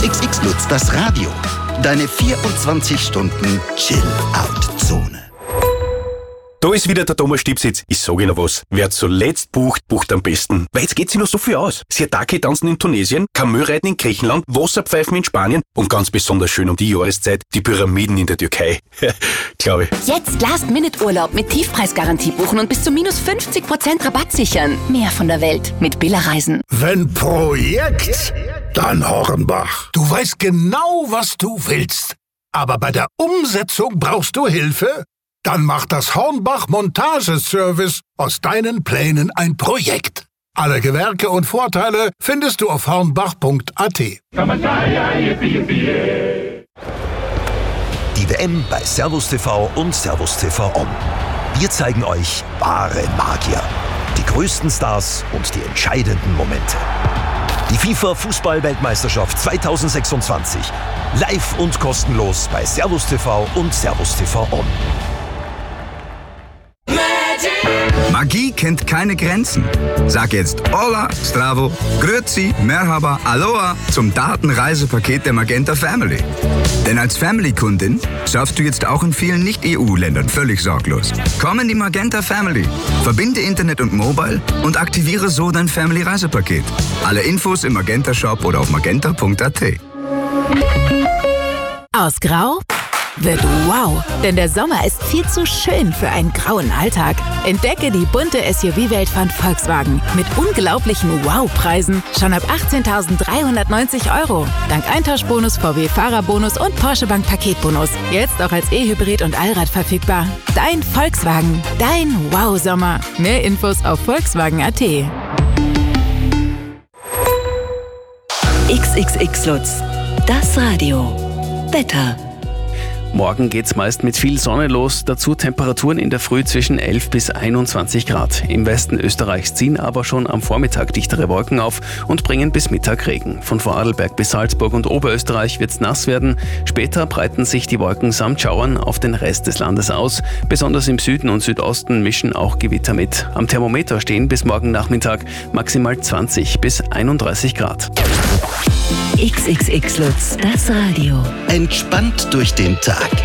XXX Lutz, das Radio. Deine 24 Stunden Chill-Out-Zone. Da ist wieder der Thomas Stiebsitz. Ich sage Ihnen was. Wer zuletzt bucht, bucht am besten. Weil jetzt geht sich noch so viel aus. Sirtaki tanzen in Tunesien, Kamelreiten in Griechenland, Wasserpfeifen in Spanien und ganz besonders schön um die Jahreszeit die Pyramiden in der Türkei. Glaube ich. Jetzt Last-Minute-Urlaub mit Tiefpreisgarantie buchen und bis zu minus 50% Rabatt sichern. Mehr von der Welt mit Billa Reisen. Wenn Projekt, dann Hornbach. Du weißt genau, was du willst. Aber bei der Umsetzung brauchst du Hilfe? Dann macht das Hornbach Montageservice aus deinen Plänen ein Projekt. Alle Gewerke und Vorteile findest du auf hornbach.at. Die WM bei Servus TV und Servus TV On. Wir zeigen euch wahre Magier, die größten Stars und die entscheidenden Momente. Die FIFA-Fußball-Weltmeisterschaft 2026. Live und kostenlos bei Servus TV und Servus TV On. Magie kennt keine Grenzen. Sag jetzt Hola, Stravo, Grüezi, Merhaba, Aloha zum Datenreisepaket der Magenta Family. Denn als Family-Kundin surfst du jetzt auch in vielen Nicht-EU-Ländern völlig sorglos. Komm in die Magenta Family, verbinde Internet und Mobile und aktiviere so dein Family-Reisepaket. Alle Infos im Magenta-Shop oder auf magenta.at. Aus Grau wird wow, denn der Sommer ist viel zu schön für einen grauen Alltag. Entdecke die bunte SUV-Welt von Volkswagen mit unglaublichen Wow-Preisen schon ab 18.390 €. Dank Eintauschbonus, VW-Fahrerbonus und Porsche Bank Paketbonus. Jetzt auch als E-Hybrid und Allrad verfügbar. Dein Volkswagen, dein Wow-Sommer. Mehr Infos auf Volkswagen.at. XXX Lutz, das Radio. Wetter. Morgen geht's meist mit viel Sonne los, dazu Temperaturen in der Früh zwischen 11 bis 21 Grad. Im Westen Österreichs ziehen aber schon am Vormittag dichtere Wolken auf und bringen bis Mittag Regen. Von Vorarlberg bis Salzburg und Oberösterreich wird's nass werden. Später breiten sich die Wolken samt Schauern auf den Rest des Landes aus. Besonders im Süden und Südosten mischen auch Gewitter mit. Am Thermometer stehen bis morgen Nachmittag maximal 20 bis 31 Grad. XXX Lutz, das Radio. Entspannt durch den Tag.